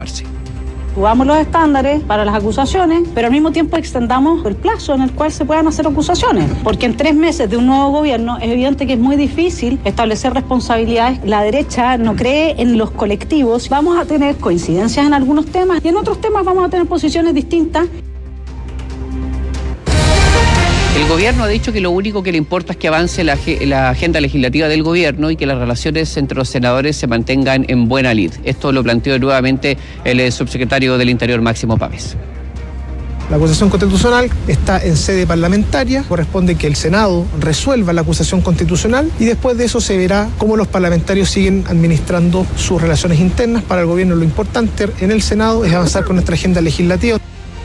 renovarse. Subamos los estándares para las acusaciones, pero al mismo tiempo extendamos el plazo en el cual se puedan hacer acusaciones, porque en 3 meses de un nuevo gobierno es evidente que es muy difícil establecer responsabilidades. La derecha no cree en los colectivos. Vamos a tener coincidencias en algunos temas y en otros temas vamos a tener posiciones distintas. El gobierno ha dicho que lo único que le importa es que avance la agenda legislativa del gobierno y que las relaciones entre los senadores se mantengan en buena lid. Esto lo planteó nuevamente el subsecretario del Interior, Máximo Pavés. La acusación constitucional está en sede parlamentaria, corresponde que el Senado resuelva la acusación constitucional y después de eso se verá cómo los parlamentarios siguen administrando sus relaciones internas. Para el gobierno lo importante en el Senado es avanzar con nuestra agenda legislativa.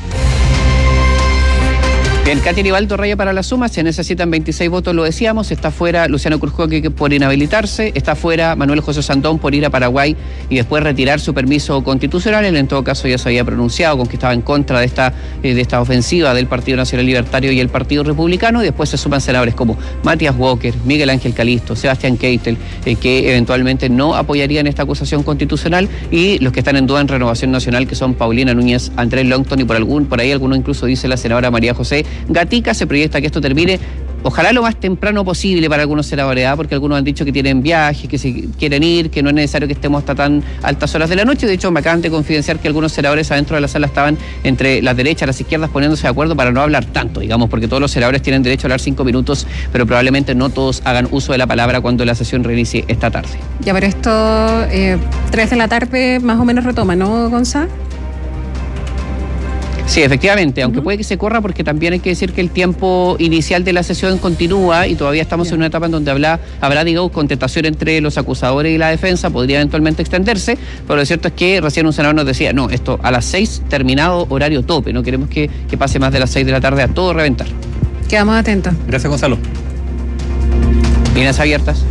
Bien, Katia Nivaldo raya para la suma, se necesitan 26 votos, lo decíamos, está fuera Luciano Curjoque por inhabilitarse, está fuera Manuel José Sandón por ir a Paraguay y después retirar su permiso constitucional. Él en todo caso ya se había pronunciado con que estaba en contra de esta ofensiva del Partido Nacional Libertario y el Partido Republicano, y después se suman senadores como Matías Walker, Miguel Ángel Calisto, Sebastián Keitel, que eventualmente no apoyarían esta acusación constitucional, y los que están en duda en Renovación Nacional, que son Paulina Núñez, Andrés Longton y por ahí alguno incluso dice la senadora María José Gatica. Se proyecta que esto termine, ojalá lo más temprano posible para algunos senadores, porque algunos han dicho que tienen viajes, que se quieren ir, que no es necesario que estemos hasta tan altas horas de la noche. De hecho, me acaban de confidenciar que algunos senadores adentro de la sala estaban entre las derechas y las izquierdas poniéndose de acuerdo para no hablar tanto, digamos, porque todos los senadores tienen derecho a hablar 5 minutos, pero probablemente no todos hagan uso de la palabra cuando la sesión reinicie esta tarde. Ya, pero esto, 3 de la tarde más o menos retoma, ¿no, Gonzalo? Sí, efectivamente, aunque puede que se corra, porque también hay que decir que el tiempo inicial de la sesión continúa y todavía estamos en una etapa en donde habrá, digamos, contestación entre los acusadores y la defensa, podría eventualmente extenderse, pero lo cierto es que recién un senador nos decía, no, esto a las 6 terminado horario tope, no queremos que pase más de las 6 de la tarde a todo reventar. Quedamos atentos. Gracias, Gonzalo. Líneas abiertas.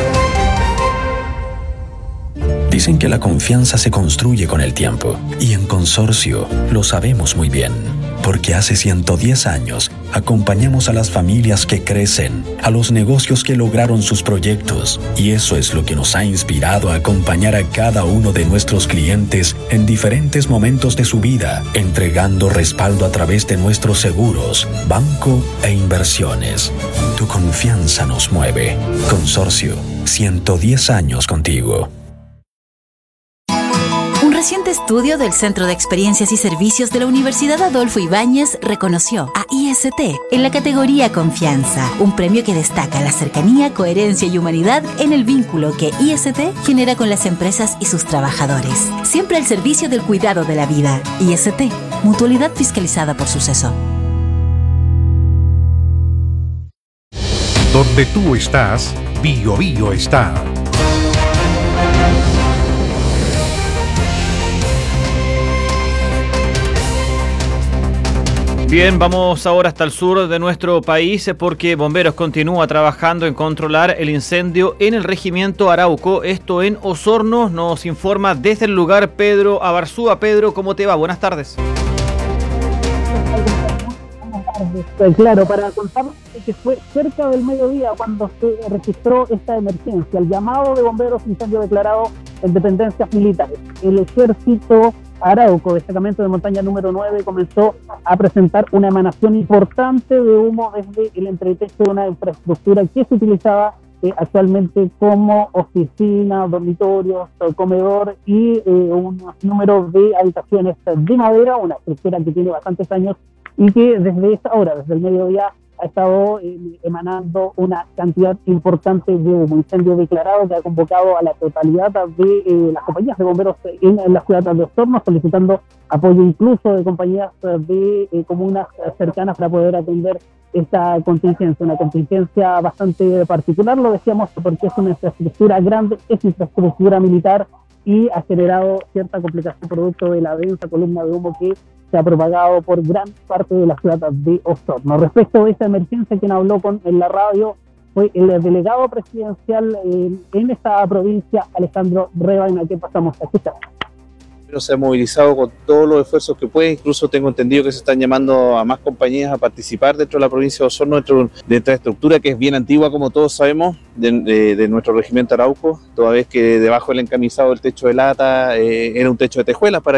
Dicen que la confianza se construye con el tiempo, y en Consorcio lo sabemos muy bien, porque hace 110 años acompañamos a las familias que crecen, a los negocios que lograron sus proyectos, y eso es lo que nos ha inspirado a acompañar a cada uno de nuestros clientes en diferentes momentos de su vida, entregando respaldo a través de nuestros seguros, banco e inversiones. Tu confianza nos mueve. Consorcio, 110 años contigo. Un reciente estudio del Centro de Experiencias y Servicios de la Universidad Adolfo Ibáñez reconoció a IST en la categoría Confianza, un premio que destaca la cercanía, coherencia y humanidad en el vínculo que IST genera con las empresas y sus trabajadores. Siempre al servicio del cuidado de la vida. IST, mutualidad fiscalizada por Suceso. Donde tú estás, Bio Bio está. Bien, vamos ahora hasta el sur de nuestro país porque Bomberos continúa trabajando en controlar el incendio en el regimiento Arauco, esto en Osorno. Nos informa desde el lugar Pedro Abarzúa. Pedro, ¿cómo te va? Buenas tardes. Claro, para contar que fue cerca del mediodía cuando se registró esta emergencia, el llamado de bomberos, incendio declarado en dependencias militares. El ejército Arauco, destacamento de montaña número 9, comenzó a presentar una emanación importante de humo desde el entretecho de una infraestructura que se utilizaba actualmente como oficina, dormitorios, comedor y un número de habitaciones de madera, una estructura que tiene bastantes años y que desde esta hora, desde el mediodía, ha estado emanando una cantidad importante de humo. Incendio declarado que ha convocado a la totalidad de las compañías de bomberos en la ciudad de Osorno, solicitando apoyo incluso de compañías de comunas cercanas para poder atender esta contingencia, una contingencia bastante particular, lo decíamos, porque es una infraestructura grande, es infraestructura militar y ha generado cierta complicación producto de la densa columna de humo que se ha propagado por gran parte de la ciudad de Osorno. Respecto a esta emergencia, quien habló en la radio fue el delegado presidencial en esta provincia, Alejandro Rebaina, que pasamos a escuchar. Pero se ha movilizado con todos los esfuerzos que puede, incluso tengo entendido que se están llamando a más compañías a participar dentro de la provincia de Osorno, dentro de esta estructura que es bien antigua, como todos sabemos, de nuestro regimiento Arauco, toda vez que debajo del encamisado del techo de lata era un techo de tejuelas para